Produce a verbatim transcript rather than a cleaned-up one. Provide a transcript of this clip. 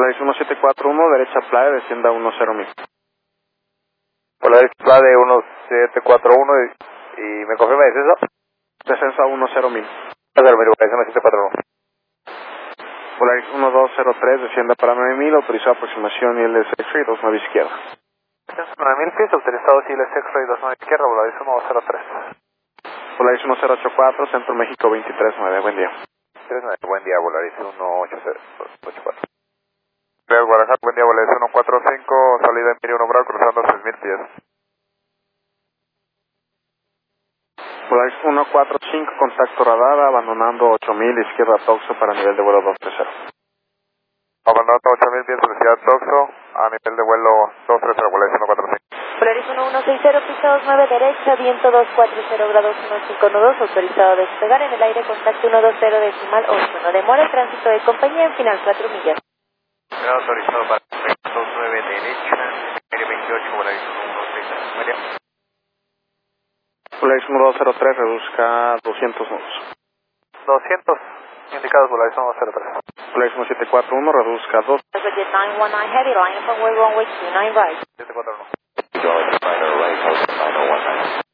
Polaris uno siete cuatro uno, derecha playa, descienda uno cero mil. Polaris playa uno siete cuatro uno y, y me confirma descenso. Descenso a uno cero mil. cero mil, Polaris uno siete cuatro uno. Polaris uno dos cero tres, descienda para nueve mil, autorizado aproximación y el X-Ray dos nueve izquierda. nueve mil pies, autorizado y el X-Ray dos nueve izquierda, Polaris uno dos cero tres. Polaris uno cero ocho cuatro, Centro México veintitrés nueve, buen día. tres nueve, buen día, Polaris uno ocho cuatro. Real Guadalajara, buen día, Polaris uno cuatro cinco, salida en Miriam Umbral, cruzando seis mil pies. Polaris uno cuatro cinco, contacto radar, abandonando ocho mil, izquierda Toxo para nivel de vuelo dos tres cero. Abandonando ocho mil pies, velocidad Toxo, a nivel de vuelo dos tres cero, Polaris uno cuatro cinco. Polaris uno uno seis cero, pista dos nueve derecha, viento dos cuatro cero grados uno cinco dos, autorizado a despegar en el aire, contacto uno dos cero decimal ocho, no demora, tránsito de compañía en final cuatro millas. Autorizado para dos nueve derecha, aire veintiocho, Polaris uno seis cero, buen día. Polaris uno dos cero tres, reduzca doscientos nudos. doscientos, indicados Polaris uno dos cero tres. Polaris uno siete cuatro uno, reduzca dos. Jet nine one nine heavy, line from way runway two nine right. siete cuatro uno. George, Spider, right, nine oh one nine.